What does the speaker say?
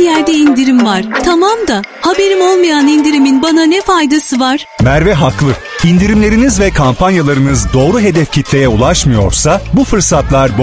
yerde indirim var. Tamam da haberim olmayan indirimin bana ne faydası var? Merve haklı. İndirimleriniz ve kampanyalarınız doğru hedef kitleye ulaşmıyorsa bu fırsatlar